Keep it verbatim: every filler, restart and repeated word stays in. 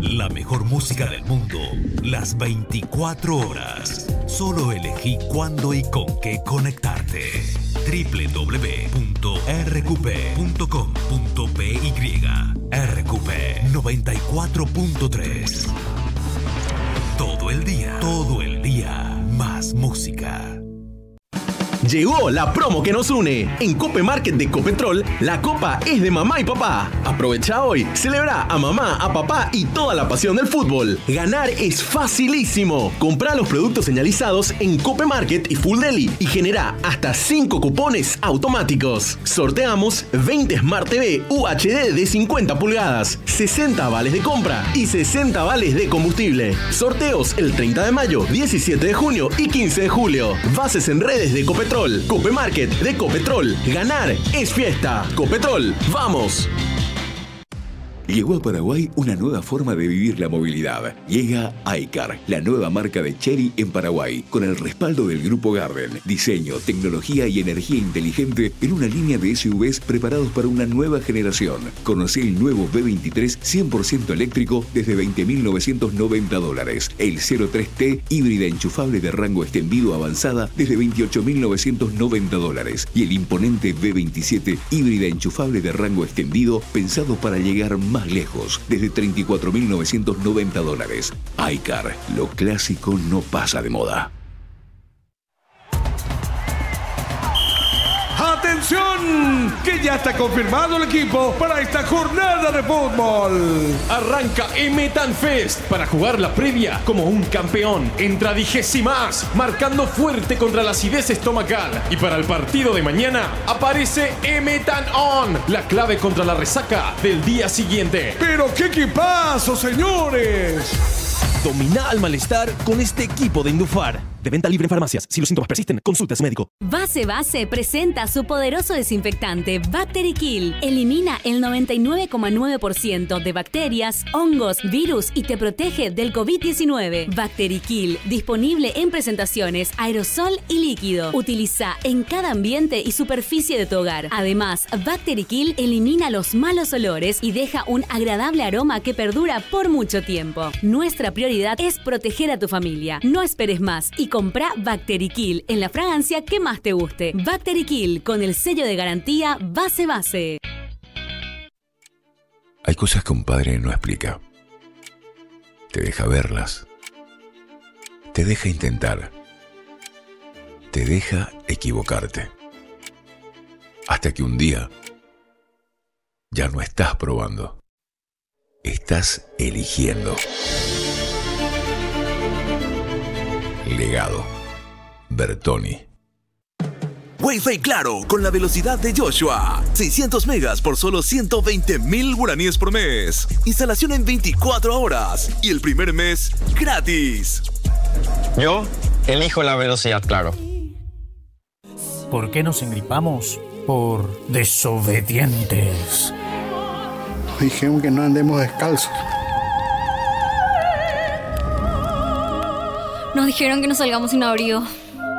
La mejor música del mundo, las veinticuatro horas. Solo elegí cuándo y con qué conectarte. doble u doble u doble u punto r q p punto com punto p y. R Q P noventa y cuatro punto tres. Todo el día, todo el día, más música. Llegó la promo que nos une. En Cope Market de Copetrol, la copa es de mamá y papá. Aprovecha hoy, celebra a mamá, a papá y toda la pasión del fútbol. Ganar es facilísimo. Comprá los productos señalizados en Cope Market y Full Deli y genera hasta cinco cupones automáticos. Sorteamos veinte Smart T V U H D de cincuenta pulgadas, sesenta vales de compra y sesenta vales de combustible. Sorteos el treinta de mayo, diecisiete de junio y quince de julio. Bases en redes de Copetrol. Cope Market de Copetrol. Ganar es fiesta. Copetrol, ¡vamos! Llegó a Paraguay una nueva forma de vivir la movilidad. Llega iCar, la nueva marca de Chery en Paraguay, con el respaldo del Grupo Garden. Diseño, tecnología y energía inteligente en una línea de S U Vs preparados para una nueva generación. Conocé el nuevo B veintitrés cien por ciento eléctrico desde veinte mil novecientos noventa dólares. El cero tres T híbrida enchufable de rango extendido avanzada desde veintiocho mil novecientos noventa dólares. Y el imponente B veintisiete híbrida enchufable de rango extendido pensado para llegar más lejos, desde treinta y cuatro mil novecientos noventa dólares. iCar, lo clásico no pasa de moda. ¡Atención! Que ya está confirmado el equipo para esta jornada de fútbol. Arranca Emetan Fest para jugar la previa como un campeón. Entra Digésimas, marcando fuerte contra la acidez estomacal. Y para el partido de mañana aparece Emetan On, la clave contra la resaca del día siguiente. ¡Pero qué equipazo, señores! Domina el malestar con este equipo de Indufar. De venta libre en farmacias. Si los síntomas persisten, consulte a su médico. Base Base presenta su poderoso desinfectante Bacterikill. Elimina el noventa y nueve coma nueve por ciento de bacterias, hongos, virus y te protege del COVID diecinueve. Bacterikill, disponible en presentaciones aerosol y líquido. Utiliza en cada ambiente y superficie de tu hogar. Además, Bacterikill elimina los malos olores y deja un agradable aroma que perdura por mucho tiempo. Nuestra prioridad es proteger a tu familia. No esperes más y compra Bacterikill en la fragancia que más te guste. Bacterikill con el sello de garantía Base Base. Hay cosas que un padre no explica. Te deja verlas. Te deja intentar. Te deja equivocarte. Hasta que un día ya no estás probando. Estás eligiendo. Legado. Bertoni. Wi-Fi Claro con la velocidad de Joshua. seiscientos megas por solo ciento veinte mil guaraníes por mes. Instalación en veinticuatro horas. Y el primer mes gratis. Yo elijo la velocidad Claro. ¿Por qué nos engripamos? Por desobedientes. Dijeron que no andemos descalzos. Nos dijeron que no salgamos sin abrigo.